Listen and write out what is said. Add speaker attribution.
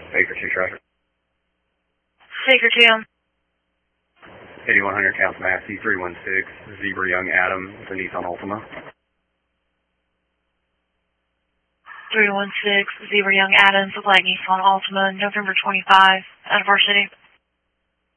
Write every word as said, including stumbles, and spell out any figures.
Speaker 1: Baker two traffic.
Speaker 2: Baker two.
Speaker 1: eighty-one hundred Council Massey, three one six, Zebra Young Adam, the Nissan Altima.
Speaker 2: three one six, Zebra Young Adams, the Black Nissan Altima, November twenty-five, out of our city.